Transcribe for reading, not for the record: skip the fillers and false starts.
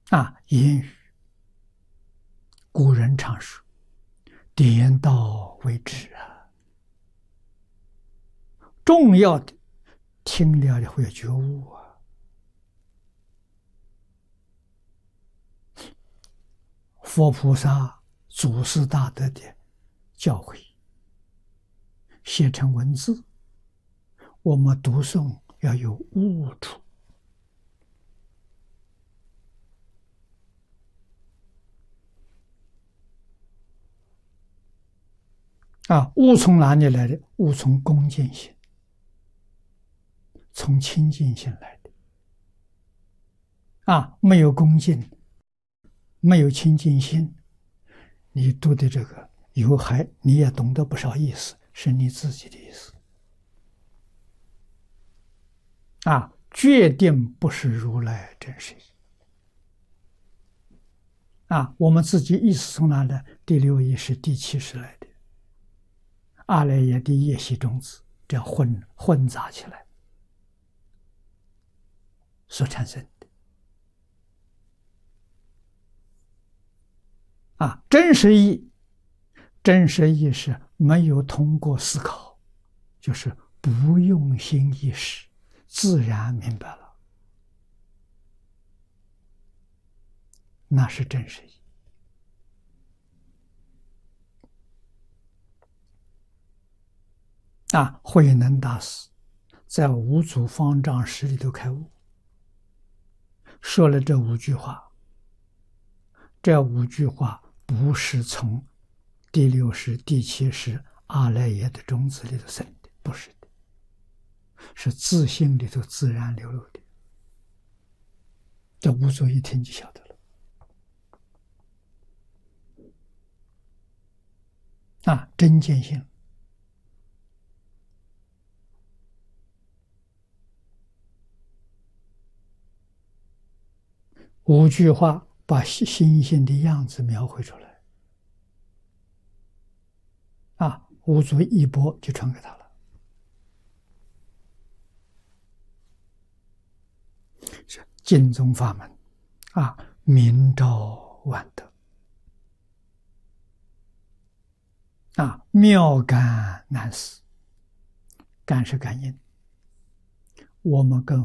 言语，古人常说点到为止啊，重要的听了的会有觉悟啊。佛菩萨祖师大德的教诲写成文字，我们读诵要有悟处悟从哪里来的？悟从恭敬心，从清净心来的没有恭敬，没有清净心，你读的这个有害，你也懂得不少意思，是你自己的意思决定不是如来真实意我们自己意思从哪来？第六意识、第七识来的，阿赖耶的业习种子，这样混杂起来所产生的真实意，真实意是没有通过思考，就是不用心意识，自然明白了，那是真实意慧能大师在五祖方丈室里头开悟，说了这5句话，这5句话不是从第六识、第七识阿赖耶的种子里头生的，不是的，是自性里头自然流露的。这五祖一听就晓得了真见性。5句话把心性的样子描绘出来五祖一钵就传给他了。是净宗法门明照万德妙感难思。感是感应，我们跟